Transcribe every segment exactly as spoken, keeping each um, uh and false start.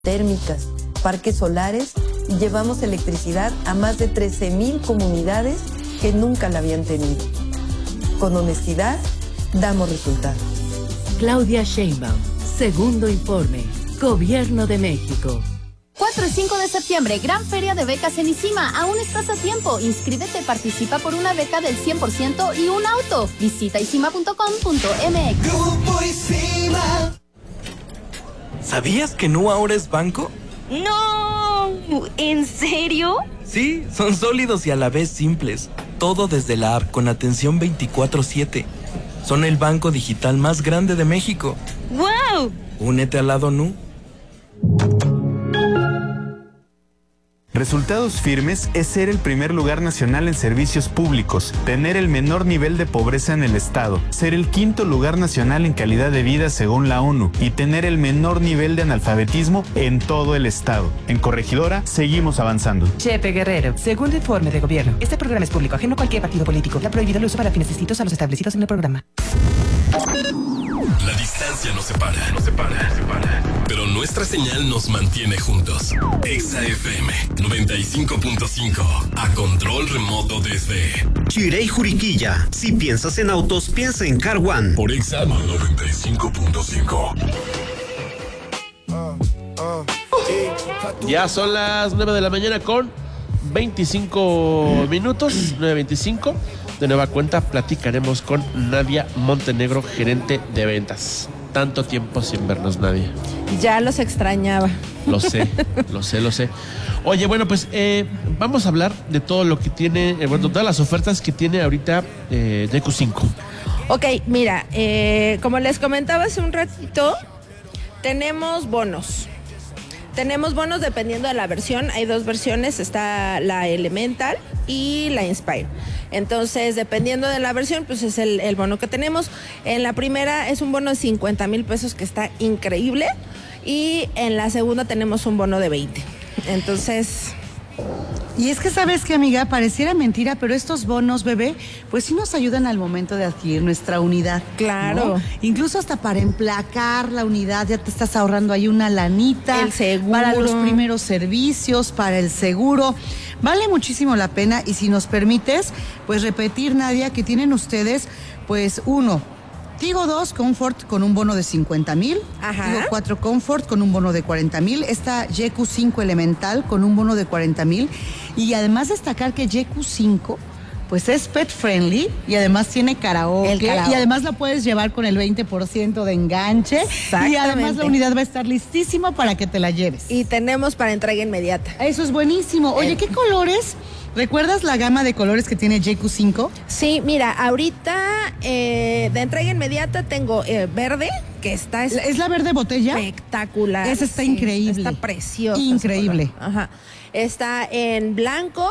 térmicas, parques solares y llevamos electricidad a más de trece mil comunidades que nunca la habían tenido. Con honestidad, damos resultados. Claudia Sheinbaum, segundo informe, Gobierno de México. cuatro y cinco de septiembre, gran feria de becas en ICIMA. Aún estás a tiempo. Inscríbete, participa por una beca del cien por ciento y un auto. Visita isima punto com punto m x. Grupo ICIMA. ¿Sabías que Nu ahora es banco? ¡No! ¿En serio? Sí, son sólidos y a la vez simples. Todo desde la app con atención veinticuatro siete. Son el banco digital más grande de México. ¡Wow! Únete al lado Nu. Resultados Firmes es ser el primer lugar nacional en servicios públicos, tener el menor nivel de pobreza en el estado, ser el quinto lugar nacional en calidad de vida según la ONU y tener el menor nivel de analfabetismo en todo el estado. En Corregidora seguimos avanzando. Chepe Guerrero, segundo informe de gobierno. Este programa es público, ajeno a cualquier partido político. La prohibido el uso para fines distintos a los establecidos en el programa. La distancia nos separa, nos separa, nos separa. Pero nuestra señal nos mantiene juntos. Exa F M noventa y cinco punto cinco, a control remoto desde Chirey, Juriquilla. Si piensas en autos, piensa en Car One. Por Exa noventa y cinco punto cinco. Ya son las nueve de la mañana con veinticinco minutos, nueve veinticinco. De nueva cuenta platicaremos con Nadia Montenegro, gerente de ventas. Tanto tiempo sin vernos, Nadia. Ya los extrañaba. Lo sé, lo sé, lo sé. Oye, bueno, pues eh, vamos a hablar de todo lo que tiene, eh, bueno, todas las ofertas que tiene ahorita eh, J Q cinco. Ok, mira, eh, como les comentaba hace un ratito, tenemos bonos. Tenemos bonos dependiendo de la versión. Hay dos versiones, está la Elemental y la Inspire. Entonces, dependiendo de la versión, pues es el, el bono que tenemos. En la primera es un bono de cincuenta mil pesos que está increíble. Y en la segunda tenemos un bono de veinte. Entonces... Y es que sabes que, amiga, pareciera mentira, pero estos bonos, bebé, pues sí nos ayudan al momento de adquirir nuestra unidad. Claro. ¿No? Incluso hasta para emplacar la unidad, ya te estás ahorrando ahí una lanita. El seguro. Para los primeros servicios, para el seguro. Vale muchísimo la pena y si nos permites, pues repetir, Nadia, que tienen ustedes, pues uno, Tigo dos Comfort con un bono de cincuenta mil. Tigo cuatro Comfort con un bono de cuarenta mil. Esta J Q cinco Elemental con un bono de cuarenta mil. Y además destacar que J Q cinco pues es pet friendly y además tiene karaoke. karaoke. Y además la puedes llevar con el veinte por ciento de enganche. Y además la unidad va a estar listísima para que te la lleves. Y tenemos para entrega inmediata. Eso es buenísimo. Oye, ¿qué colores? ¿Recuerdas la gama de colores que tiene J Q cinco? Sí, mira, ahorita eh, de entrega inmediata tengo eh, verde, que está... Es, ¿Es la verde botella? Espectacular. Esa está sí, increíble. Está preciosa. Increíble. Ajá. Está en blanco,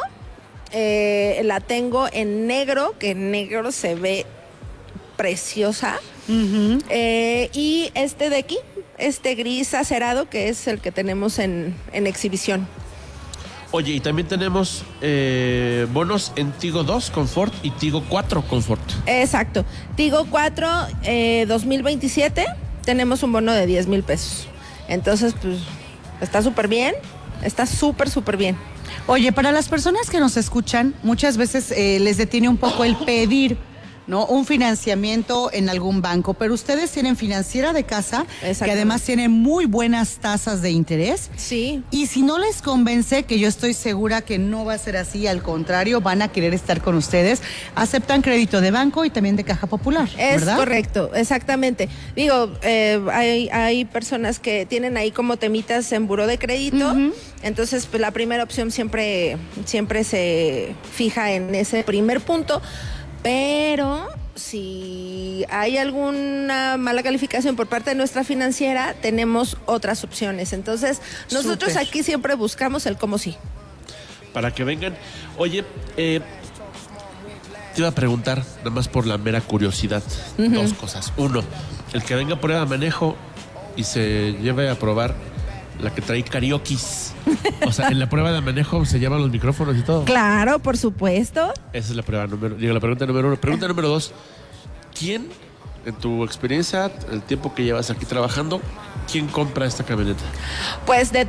eh, la tengo en negro, que en negro se ve preciosa. Uh-huh. eh, y este de aquí, este gris acerado, que es el que tenemos en, en exhibición. Oye, y también tenemos eh, bonos en Tigo dos Comfort y Tigo cuatro Comfort. Exacto. Tigo cuatro eh, dos mil veintisiete tenemos un bono de diez mil pesos. Entonces, pues, está súper bien. Está súper, súper bien. Oye, para las personas que nos escuchan, muchas veces eh, les detiene un poco el pedir, ¿no? Un financiamiento en algún banco, pero ustedes tienen Financiera de Casa, que además tiene muy buenas tasas de interés. Sí. Y si no les convence, que yo estoy segura que no va a ser así, al contrario, van a querer estar con ustedes, aceptan crédito de banco y también de Caja Popular, es ¿verdad? Correcto, exactamente. Digo, eh, hay, hay personas que tienen ahí como temitas en buró de crédito, uh-huh. Entonces pues la primera opción siempre, siempre se fija en ese primer punto. Pero si hay alguna mala calificación por parte de nuestra financiera, tenemos otras opciones. Entonces, nosotros Super. Aquí siempre buscamos el cómo sí. Para que vengan. Oye, eh, te iba a preguntar, nada más por la mera curiosidad, uh-huh. dos cosas. Uno, el que venga a prueba de manejo y se lleve a probar la que trae karaokis. O sea, en la prueba de manejo se llaman los micrófonos y todo. Claro, por supuesto. Esa es la prueba número, digo, la pregunta número uno. Pregunta número dos. ¿Quién, en tu experiencia, el tiempo que llevas aquí trabajando, quién compra esta camioneta? Pues de